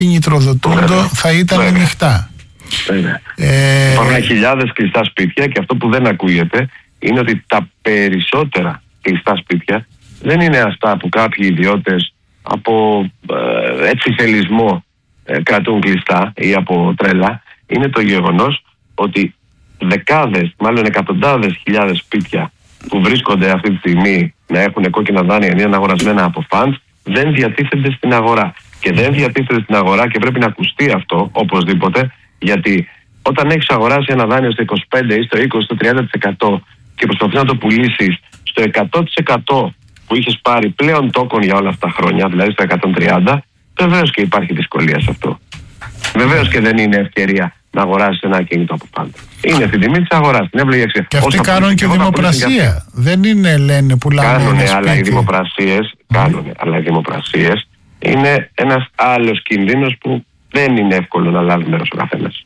κινητροδοτούντο θα ήταν ανοιχτά. Υπάρχουν χιλιάδες κλειστά σπίτια και αυτό που δεν ακούγεται είναι ότι τα περισσότερα κλειστά σπίτια δεν είναι αυτά που κάποιοι ιδιώτες από έτσι θελισμό κρατούν κλειστά ή από τρέλα. Είναι το γεγονός ότι δεκάδες, μάλλον εκατοντάδες χιλιάδες σπίτια που βρίσκονται αυτή τη στιγμή να έχουν κόκκινα δάνεια ή είναι αγορασμένα από funds δεν διατίθενται στην αγορά. Και δεν διατίθενται στην αγορά και πρέπει να ακουστεί αυτό οπωσδήποτε, γιατί όταν έχεις αγοράσει ένα δάνειο στο 25% ή στο 20% στο 30% και προσπαθείς να το πουλήσεις στο 100% που είχες πάρει πλέον τόκον για όλα αυτά τα χρόνια, δηλαδή στο 130%, βεβαίως και υπάρχει δυσκολία σε αυτό. Βεβαίως και δεν είναι ευκαιρία να αγοράσεις ένα ακίνητο από πάντα. Είναι στην τιμή της αγοράς, την εύλογη αξία. Και αυτοί κάνουν και δημοπρασία. Δεν είναι, λένε, πουλάνε. Κάνουνε, αλλά οι δημοπρασίες είναι ένας άλλος κινδύνος που δεν είναι εύκολο να λάβει μέρος ο καθένας.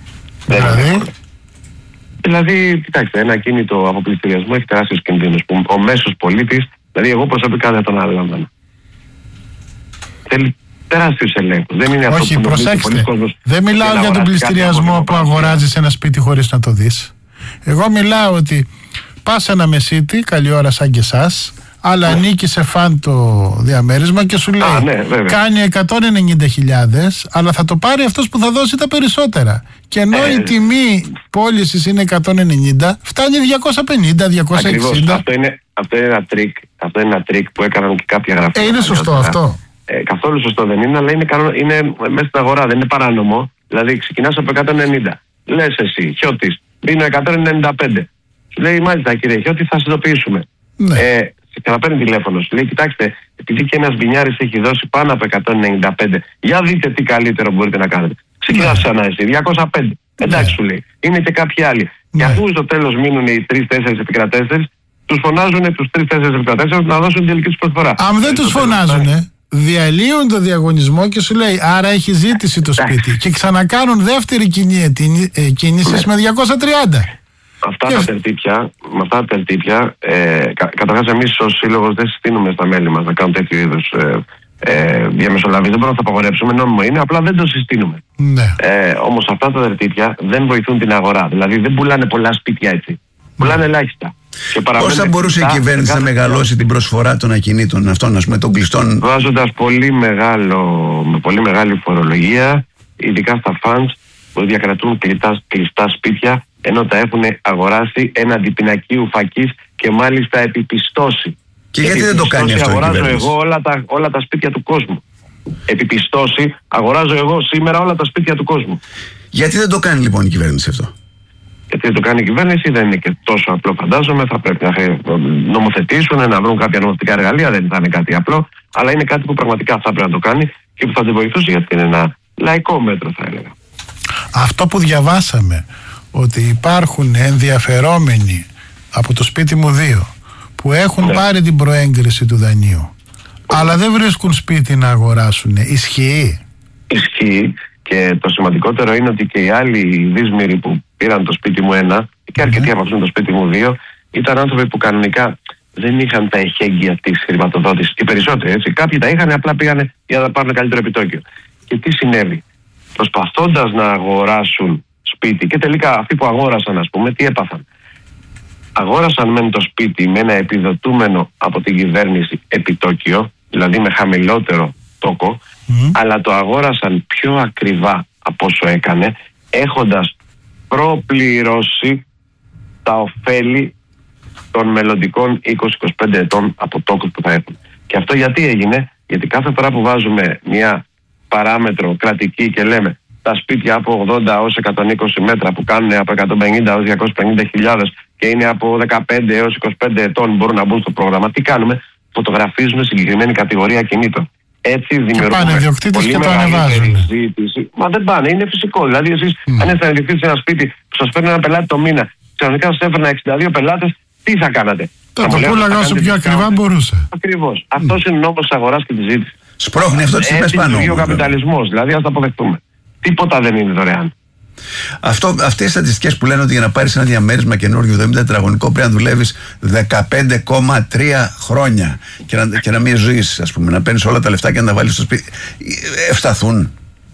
Δηλαδή, κοιτάξτε, ένα ακίνητο από πληστηριασμό έχει τεράστιους κινδύνους που ο μέσος πολίτης, δηλαδή εγώ προσωπικά δεν τον αναλαμβάνω. Θέλει τεράστιους ελέγχους. Δεν είναι όχι, αυτό που προσέξτε. Δεν μιλάω για τον πληστηριασμό που αγοράζεις ένα σπίτι χωρίς να το δεις. Εγώ μιλάω ότι πας ένα μεσίτη, καλή ώρα σαν και εσάς, αλλά ανήκει σε φαν το διαμέρισμα και σου λέει κάνει 190.000, αλλά θα το πάρει αυτός που θα δώσει τα περισσότερα. Και ενώ η τιμή πώλησης είναι 190, φτάνει 250-260. Αυτό είναι ένα τρίκ που έκαναν και κάποια γραφεία. Είναι σωστό αυτό. Καθόλου σωστό δεν είναι, αλλά είναι μέσα στην αγορά, δεν είναι παράνομο. Δηλαδή ξεκινάς από 190. Λες εσύ, Χιώτης, δίνω 195. Σου λέει, μάλιστα κύριε Χιώτη, θα συνειδητοποιήσουμε. Και να παίρνει τηλέφωνο, σου λέει, κοιτάξτε, επειδή και ένας μπινιάρης έχει δώσει πάνω από 195, για δείτε τι καλύτερο μπορείτε να κάνετε. Ξεκινάς ξανά εσύ, 205. Εντάξει, σου λέει. Είναι και κάποιοι άλλοι. Και αφού στο τέλος μείνουν οι 3-4 επικρατέστες, τους φωνάζουν τους 3-4 επικρατέστες να δώσουν την τελική τους προσφορά. Αν δεν τους φωνάζουνε, διαλύουν το διαγωνισμό και σου λέει, άρα έχει ζήτηση το σπίτι. Και ξανακάνουν δεύτερη κίνηση με 230. Με αυτά τα τερτύπια, καταρχάς εμείς ως σύλλογος δεν συστήνουμε στα μέλη μας να κάνουν τέτοιου είδους διαμεσολαβήσεις. Δεν μπορούμε να τα απαγορεύσουμε, νόμιμο είναι, απλά δεν το συστήνουμε. Όμως αυτά τα τερτύπια δεν βοηθούν την αγορά. Δηλαδή δεν πουλάνε πολλά σπίτια έτσι. Πουλάνε ελάχιστα. Πώς θα μπορούσε η κυβέρνηση να μεγαλώσει την προσφορά των ακινήτων αυτών, ας πούμε, των κλειστών? Βάζοντας με πολύ μεγάλη φορολογία, ειδικά στα funds που διακρατούν κλειστά σπίτια, ενώ τα έχουν αγοράσει έναντι πινακίου φακής και μάλιστα επιπιστώσει. Και γιατί δεν το κάνει αυτό η κυβέρνηση? Αγοράζω εγώ όλα τα σπίτια του κόσμου. Επιπιστώσει, αγοράζω εγώ σήμερα όλα τα σπίτια του κόσμου. Γιατί δεν το κάνει λοιπόν η κυβέρνηση αυτό? Γιατί δεν το κάνει η κυβέρνηση, δεν είναι και τόσο απλό, φαντάζομαι. Θα πρέπει να νομοθετήσουν, να βρουν κάποια νομοθετικά εργαλεία, δεν θα είναι κάτι απλό, αλλά είναι κάτι που πραγματικά θα πρέπει να το κάνει και που θα την βοηθούσε, γιατί είναι ένα λαϊκό μέτρο, θα έλεγα. Αυτό που διαβάσαμε, ότι υπάρχουν ενδιαφερόμενοι από το σπίτι μου 2 που έχουν πάρει την προέγκριση του δανείου, αλλά δεν βρίσκουν σπίτι να αγοράσουν. Ισχύει? Ισχύει, και το σημαντικότερο είναι ότι και οι άλλοι δύσμηροι που πήραν το σπίτι μου 1 και αρκετοί από αυτούς το σπίτι μου 2 ήταν άνθρωποι που κανονικά δεν είχαν τα εχέγγυα της χρηματοδότησης. Οι περισσότεροι, έτσι. Κάποιοι τα είχαν, απλά πήγανε για να πάρουν καλύτερο επιτόκιο. Και τι συνέβη? Προσπαθώντας να αγοράσουν σπίτι, και τελικά αυτοί που αγόρασαν, ας πούμε, τι έπαθαν? Αγόρασαν μεν το σπίτι με ένα επιδοτούμενο από την κυβέρνηση επιτόκιο, δηλαδή με χαμηλότερο τόκο, αλλά το αγόρασαν πιο ακριβά από όσο έκανε, έχοντας προπληρώσει τα ωφέλη των μελλοντικών 20-25 ετών από τόκους που θα έχουν. Και αυτό γιατί έγινε? Γιατί κάθε φορά που βάζουμε μια παράμετρο κρατική και λέμε τα σπίτια από 80 έως 120 μέτρα που κάνουν από 150 έως 250.000 και είναι από 15 έως 25 ετών μπορούν να μπουν στο πρόγραμμα, τι κάνουμε? Φωτογραφίζουμε συγκεκριμένη κατηγορία κινήτων. Έτσι δημιουργούμε πολύ μεγαλύτερη ζήτηση. Μα δεν πάνε, είναι φυσικό. Δηλαδή, εσείς αν είστε ιδιοκτήτης σε ένα σπίτι που σας φέρνει ένα πελάτη το μήνα, ξαφνικά σας έφερνα 62 πελάτες, τι θα κάνατε? Θα το πούλαγα όσο πιο ακριβά μπορούσα. Ακριβώς. Αυτός είναι ο νόμος της αγοράς και της ζήτησης. Σπρώχνει αυτό τις τιμές πάνω. Έτσι ο καπιταλισμός, δηλαδή ας το αποδεχτούμε. Τίποτα δεν είναι δωρεάν. Αυτές οι στατιστικές που λένε ότι για να πάρεις ένα διαμέρισμα καινούργιο 70 τετραγωνικό πρέπει να δουλεύεις 15,3 χρόνια και να μην ζεις, ας πούμε, να παίρνεις όλα τα λεφτά και να τα βάλεις στο σπίτι, ευσταθούν?